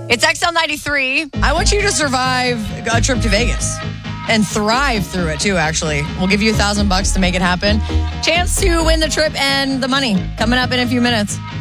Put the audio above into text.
It's XL93. I want you to survive a trip to Vegas and thrive through it too, actually. We'll give you $1,000 to make it happen. Chance to win the trip and the money coming up in a few minutes.